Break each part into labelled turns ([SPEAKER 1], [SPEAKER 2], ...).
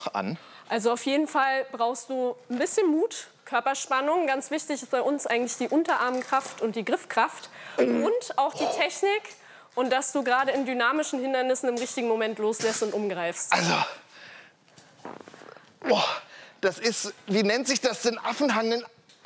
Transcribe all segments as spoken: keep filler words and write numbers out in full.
[SPEAKER 1] an?
[SPEAKER 2] Also auf jeden Fall brauchst du ein bisschen Mut, Körperspannung. Ganz wichtig ist bei uns eigentlich die Unterarmkraft und die Griffkraft und auch die Technik und dass du gerade in dynamischen Hindernissen im richtigen Moment loslässt und umgreifst.
[SPEAKER 1] Also, boah, das ist, wie nennt sich das denn, Affenhangeln? Oh.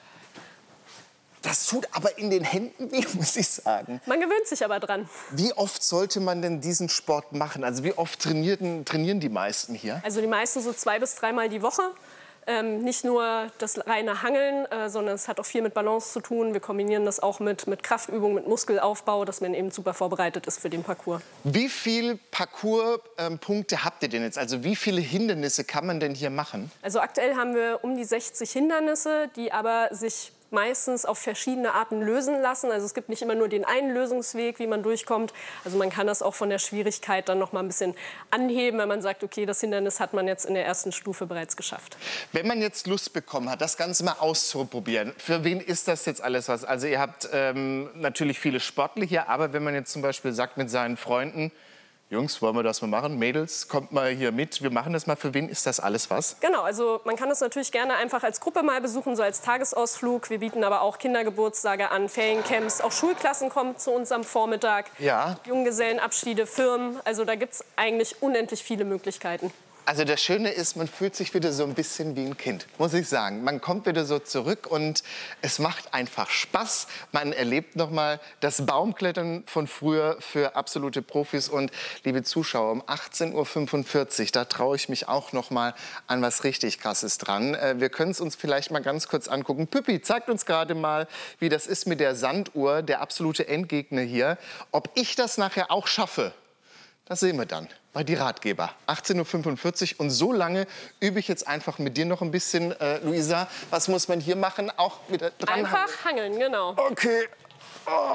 [SPEAKER 1] Das tut aber in den Händen weh, muss ich sagen.
[SPEAKER 2] Man gewöhnt sich aber dran.
[SPEAKER 1] Wie oft sollte man denn diesen Sport machen? Also wie oft trainieren, trainieren die meisten hier?
[SPEAKER 2] Also die meisten so zwei bis dreimal die Woche. Ähm, nicht nur das reine Hangeln, äh, sondern es hat auch viel mit Balance zu tun. Wir kombinieren das auch mit, mit Kraftübungen, mit Muskelaufbau, dass man eben super vorbereitet ist für den Parcours.
[SPEAKER 1] Wie viele Parcours-Punkte ähm, habt ihr denn jetzt? Also wie viele Hindernisse kann man denn hier machen?
[SPEAKER 2] Also aktuell haben wir um die sechzig Hindernisse, die aber sich meistens auf verschiedene Arten lösen lassen. Also es gibt nicht immer nur den einen Lösungsweg, wie man durchkommt. Also man kann das auch von der Schwierigkeit dann noch mal ein bisschen anheben, wenn man sagt, okay, das Hindernis hat man jetzt in der ersten Stufe bereits geschafft.
[SPEAKER 1] Wenn man jetzt Lust bekommen hat, das Ganze mal auszuprobieren, für wen ist das jetzt alles was? Also ihr habt ähm, natürlich viele Sportler hier, aber wenn man jetzt zum Beispiel sagt mit seinen Freunden, Jungs, wollen wir das mal machen? Mädels, kommt mal hier mit. Wir machen das mal. Für wen ist das alles was?
[SPEAKER 2] Genau, also man kann das natürlich gerne einfach als Gruppe mal besuchen, so als Tagesausflug. Wir bieten aber auch Kindergeburtstage an, Feriencamps. Auch Schulklassen kommen zu uns am Vormittag.
[SPEAKER 1] Ja.
[SPEAKER 2] Junggesellenabschiede, Firmen. Also da gibt es eigentlich unendlich viele Möglichkeiten.
[SPEAKER 1] Also das Schöne ist, man fühlt sich wieder so ein bisschen wie ein Kind, muss ich sagen. Man kommt wieder so zurück und es macht einfach Spaß. Man erlebt noch mal das Baumklettern von früher für absolute Profis. Und liebe Zuschauer, um achtzehn Uhr fünfundvierzig, da traue ich mich auch noch mal an was richtig Krasses dran. Wir können es uns vielleicht mal ganz kurz angucken. Püppi zeigt uns gerade mal, wie das ist mit der Sanduhr, der absolute Endgegner hier. Ob ich das nachher auch schaffe, das sehen wir dann bei die Ratgeber. achtzehn Uhr fünfundvierzig und so lange übe ich jetzt einfach mit dir noch ein bisschen, äh, Luisa. Was muss man hier machen? Auch wieder dran
[SPEAKER 2] Einfach hangeln, genau.
[SPEAKER 1] Okay. Oh.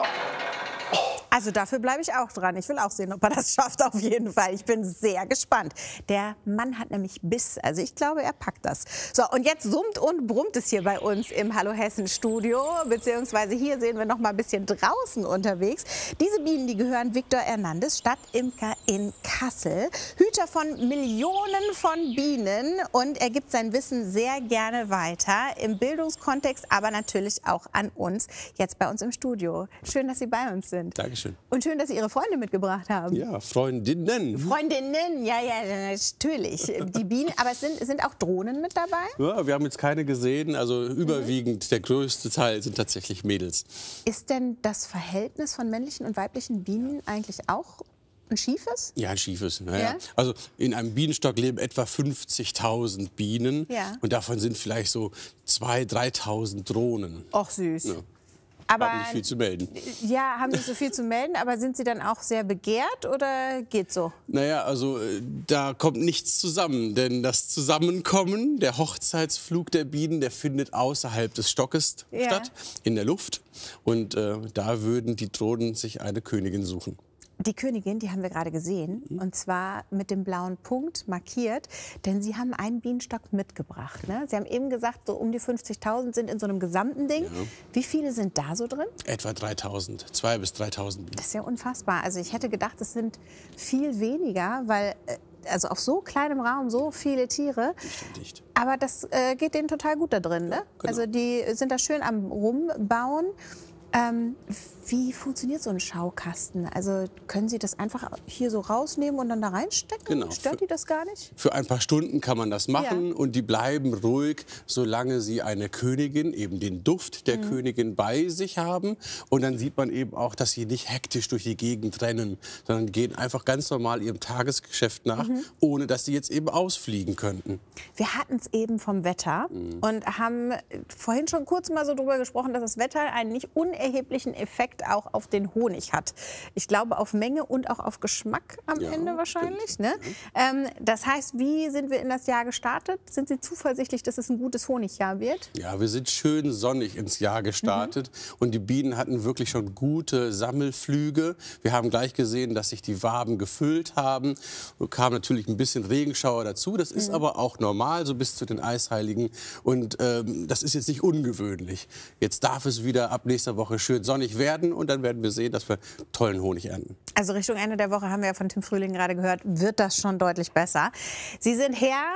[SPEAKER 3] Also dafür bleibe ich auch dran. Ich will auch sehen, ob er das schafft, auf jeden Fall. Ich bin sehr gespannt. Der Mann hat nämlich Biss. Also ich glaube, er packt das. So, und jetzt summt und brummt es hier bei uns im Hallo Hessen Studio. Beziehungsweise hier sehen wir noch mal ein bisschen draußen unterwegs. Diese Bienen, die gehören Viktor Hernandez, Stadtimker in Kassel. Hüter von Millionen von Bienen. Und er gibt sein Wissen sehr gerne weiter. Im Bildungskontext, aber natürlich auch an uns. Jetzt bei uns im Studio. Schön, dass Sie bei uns sind.
[SPEAKER 4] Dankeschön.
[SPEAKER 3] Und schön, dass Sie Ihre Freunde mitgebracht haben.
[SPEAKER 4] Ja, Freundinnen.
[SPEAKER 3] Freundinnen, ja, ja, natürlich. Die Bienen, aber es sind, sind auch Drohnen mit dabei?
[SPEAKER 4] Ja, wir haben jetzt keine gesehen. Also überwiegend, der größte Teil sind tatsächlich Mädels.
[SPEAKER 3] Ist denn das Verhältnis von männlichen und weiblichen Bienen eigentlich auch ein schiefes?
[SPEAKER 4] Ja, ein schiefes. Naja.
[SPEAKER 3] Ja?
[SPEAKER 4] Also in einem Bienenstock leben etwa fünfzigtausend Bienen.
[SPEAKER 3] Ja.
[SPEAKER 4] Und davon sind vielleicht so zweitausend, dreitausend Drohnen.
[SPEAKER 3] Och, süß.
[SPEAKER 4] Ja.
[SPEAKER 3] Aber
[SPEAKER 4] haben nicht viel zu melden.
[SPEAKER 3] Ja, haben nicht so viel zu melden, aber sind sie dann auch sehr begehrt oder geht so?
[SPEAKER 4] Naja, also äh, da kommt nichts zusammen, denn das Zusammenkommen, der Hochzeitsflug der Bienen, der findet außerhalb des Stockes
[SPEAKER 3] Ja.
[SPEAKER 4] statt, in der Luft. Und äh, da würden die Drohnen sich eine Königin suchen.
[SPEAKER 3] Die Königin, die haben wir gerade gesehen, und zwar mit dem blauen Punkt markiert, denn Sie haben einen Bienenstock mitgebracht. Ne? Sie haben eben gesagt, so um die fünfzigtausend sind in so einem gesamten Ding.
[SPEAKER 4] Ja.
[SPEAKER 3] Wie viele sind da so drin?
[SPEAKER 4] Etwa dreitausend, zweitausend bis dreitausend Bienen.
[SPEAKER 3] Das ist ja unfassbar. Also ich hätte gedacht, es sind viel weniger, weil äh, also auf so kleinem Raum so viele Tiere.
[SPEAKER 4] Dicht und dicht.
[SPEAKER 3] Aber das äh, geht denen total gut da drin. Ne?
[SPEAKER 4] Genau.
[SPEAKER 3] Also die sind da schön am Rumbauen. Ähm, wie funktioniert so ein Schaukasten? Also können Sie das einfach hier so rausnehmen und dann da reinstecken?
[SPEAKER 4] Genau.
[SPEAKER 3] Stört die das gar nicht?
[SPEAKER 4] Für ein paar Stunden kann man das machen,
[SPEAKER 3] Ja.
[SPEAKER 4] und die bleiben ruhig, solange sie eine Königin, eben den Duft der
[SPEAKER 3] Mhm.
[SPEAKER 4] Königin bei sich haben. Und dann sieht man eben auch, dass sie nicht hektisch durch die Gegend rennen, sondern gehen einfach ganz normal ihrem Tagesgeschäft nach,
[SPEAKER 3] Mhm.
[SPEAKER 4] ohne dass sie jetzt eben ausfliegen könnten.
[SPEAKER 3] Wir hatten es eben vom Wetter
[SPEAKER 4] Mhm.
[SPEAKER 3] und haben vorhin schon kurz mal so drüber gesprochen, dass das Wetter einen nicht unerheblichen Effekt auch auf den Honig hat. Ich glaube auf Menge und auch auf Geschmack am
[SPEAKER 4] Ja,
[SPEAKER 3] Ende wahrscheinlich.
[SPEAKER 4] stimmt.
[SPEAKER 3] Ne? Ähm, das heißt, wie sind wir in das Jahr gestartet? Sind Sie zuversichtlich, dass es ein gutes Honigjahr wird?
[SPEAKER 4] Ja, wir sind schön sonnig ins Jahr gestartet,
[SPEAKER 3] Mhm.
[SPEAKER 4] und die Bienen hatten wirklich schon gute Sammelflüge. Wir haben gleich gesehen, dass sich die Waben gefüllt haben. Es kam natürlich ein bisschen Regenschauer dazu. Das ist
[SPEAKER 3] Mhm.
[SPEAKER 4] aber auch normal, so bis zu den Eisheiligen. Und ähm, das ist jetzt nicht ungewöhnlich. Jetzt darf es wieder ab nächster Woche Woche schön sonnig werden und dann werden wir sehen, dass wir tollen Honig ernten.
[SPEAKER 3] Also Richtung Ende der Woche haben wir ja von Tim Frühling gerade gehört, wird das schon deutlich besser. Sie sind Herr